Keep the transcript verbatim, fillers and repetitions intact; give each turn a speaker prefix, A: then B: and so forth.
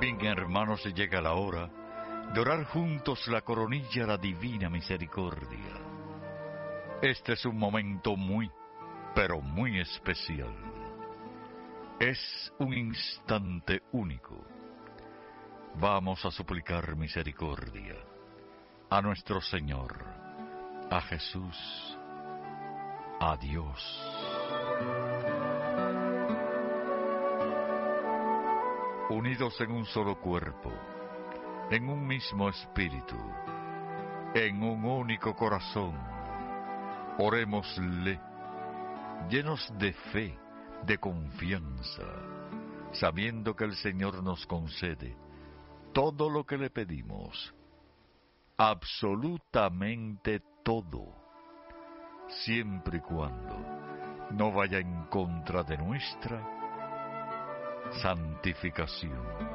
A: Bien, hermanos, llega la hora de orar juntos la coronilla a la divina misericordia. Este es un momento muy, pero muy especial. Es un instante único. Vamos a suplicar misericordia a nuestro Señor, a Jesús, a Dios. Unidos en un solo cuerpo, en un mismo espíritu, en un único corazón, orémosle, llenos de fe, de confianza, sabiendo que el Señor nos concede todo lo que le pedimos, absolutamente todo, siempre y cuando no vaya en contra de nuestra santificación.